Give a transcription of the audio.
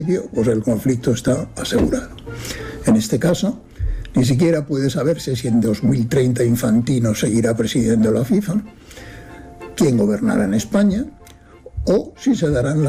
pues el conflicto está asegurado. En este caso, ni siquiera puede saberse si en 2030 Infantino seguirá presidiendo la FIFA, quién gobernará en España o si se darán